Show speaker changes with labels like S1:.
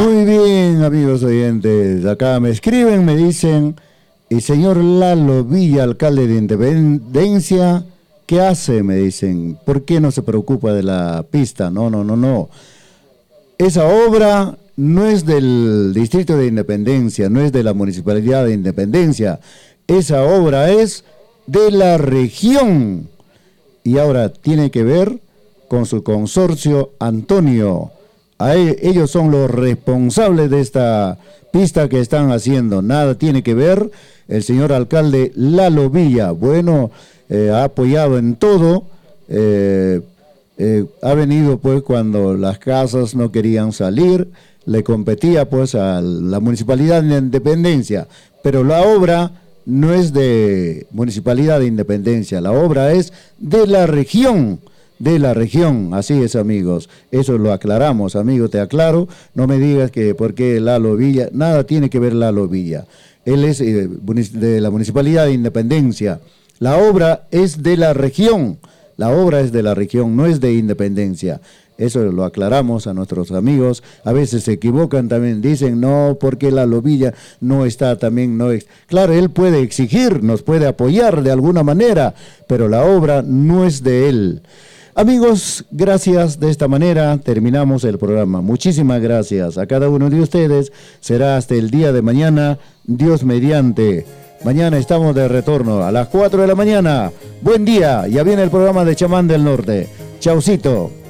S1: Muy bien, amigos oyentes. Acá me escriben, me dicen, y señor Lalo Villa, alcalde de Independencia, ¿qué hace? Me dicen, ¿por qué no se preocupa de la pista? No. Esa obra no es del Distrito de Independencia, no es de la Municipalidad de Independencia. Esa obra es de la región. Y ahora tiene que ver con su consorcio Antonio. Ellos son los responsables de esta pista que están haciendo. Nada tiene que ver el señor alcalde Lalo Villa. Bueno, ha apoyado en todo. Ha venido pues cuando las casas no querían salir, le competía pues a la Municipalidad de Independencia, pero la obra no es de Municipalidad de Independencia, la obra es de la región, así es, amigos, eso lo aclaramos, amigo, te aclaro, no me digas que por qué Lalo Villa, nada tiene que ver Lalo Villa, él es de la Municipalidad de Independencia, la obra es de la región, no es de Independencia. Eso lo aclaramos a nuestros amigos. A veces se equivocan también, dicen, no, porque Lalo Villa no está también, no es. Claro, él puede exigir, nos puede apoyar de alguna manera, pero la obra no es de él. Amigos, gracias. De esta manera terminamos el programa. Muchísimas gracias a cada uno de ustedes. Será hasta el día de mañana, Dios mediante. Mañana estamos de retorno a las 4 de la mañana. Buen día, ya viene el programa de Chamán del Norte. Chaucito.